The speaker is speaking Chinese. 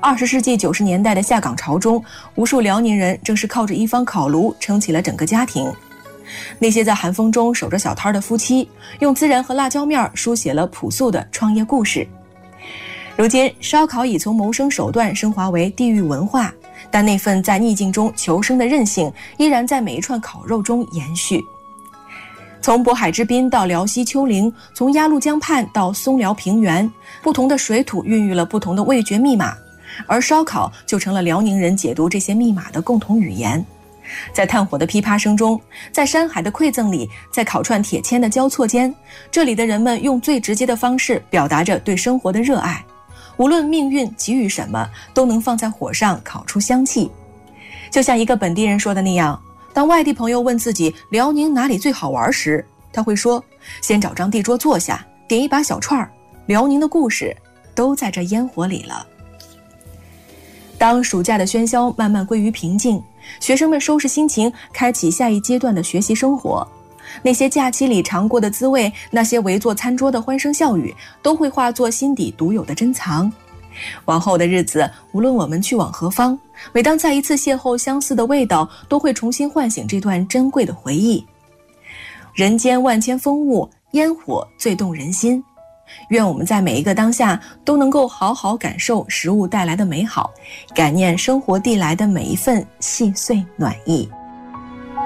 20世纪90年代的下岗潮中，无数辽宁人正是靠着一方烤炉撑起了整个家庭。那些在寒风中守着小摊的夫妻，用孜然和辣椒面书写了朴素的创业故事。如今，烧烤已从谋生手段升华为地域文化，但那份在逆境中求生的韧性依然在每一串烤肉中延续。从渤海之滨到辽西丘陵，从鸭绿江畔到松辽平原，不同的水土孕育了不同的味觉密码，而烧烤就成了辽宁人解读这些密码的共同语言。在炭火的噼啪声中，在山海的馈赠里，在烤串铁签的交错间，这里的人们用最直接的方式表达着对生活的热爱。无论命运给予什么，都能放在火上烤出香气。就像一个本地人说的那样，当外地朋友问自己辽宁哪里最好玩时，他会说，先找张地桌坐下，点一把小串，辽宁的故事都在这烟火里了。当暑假的喧嚣慢慢归于平静，学生们收拾心情，开启下一阶段的学习生活。那些假期里尝过的滋味，那些围坐餐桌的欢声笑语，都会化作心底独有的珍藏。往后的日子，无论我们去往何方，每当再一次邂逅相似的味道，都会重新唤醒这段珍贵的回忆。人间万千风物，烟火最动人心。愿我们在每一个当下都能够好好感受食物带来的美好，感念生活递来的每一份细碎暖意。